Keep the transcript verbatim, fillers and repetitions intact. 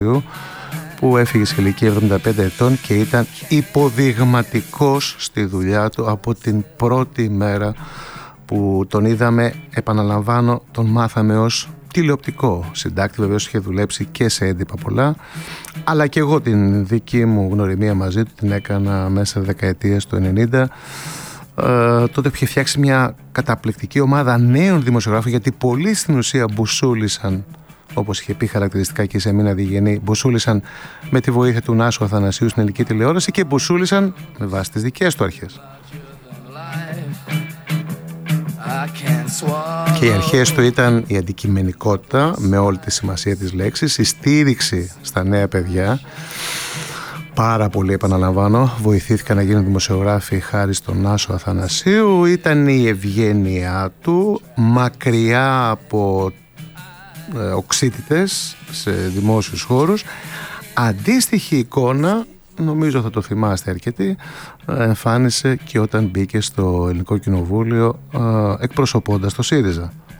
που έφυγε σε ηλικία εβδομήντα πέντε ετών και ήταν υποδειγματικός στη δουλειά του από την πρώτη μέρα που τον είδαμε. Επαναλαμβάνω, τον μάθαμε ως τηλεοπτικό συντάκτη, βεβαίως είχε δουλέψει και σε έντυπα πολλά, αλλά και εγώ την δική μου γνωριμία μαζί του την έκανα μέσα δεκαετίες του ενενήντα. Ε, τότε είχε φτιάξει μια καταπληκτική ομάδα νέων δημοσιογράφων, γιατί πολλοί στην ουσία μπουσούλησαν, όπως είχε πει χαρακτηριστικά και σε μήνα Διγενή, μπουσούλησαν με τη βοήθεια του Νάσου Αθανασίου στην ελληνική τηλεόραση και μπουσούλησαν με βάση τις δικές του αρχές. Και οι αρχές του ήταν η αντικειμενικότητα με όλη τη σημασία της λέξης, η στήριξη στα νέα παιδιά. Πάρα πολύ, επαναλαμβάνω, βοηθήθηκαν να γίνουν δημοσιογράφοι χάρη στον Νάσο Αθανασίου. Ήταν η ευγένειά του, μακριά από ε, οξύτητες σε δημόσιους χώρους. Αντίστοιχη εικόνα, νομίζω θα το θυμάστε αρκετοί, εμφάνισε και όταν μπήκε στο Ελληνικό Κοινοβούλιο εκπροσωπώντας το ΣΥΡΙΖΑ.